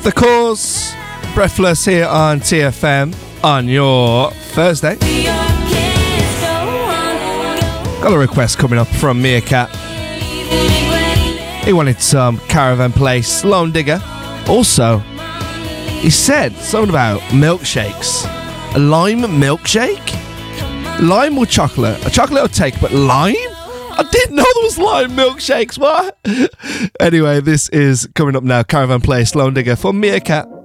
The Cause, Breathless here on TFM on your Thursday. Got a request coming up from Meerkat. He wanted some Caravan Place, Lone Digger. Also, he said something about milkshakes. A lime milkshake? Lime or chocolate? A chocolate I'll take, but lime? I didn't know there was lime milkshakes. What? Anyway, this is coming up now. Caravan Place, Lone Digger for Meerkat.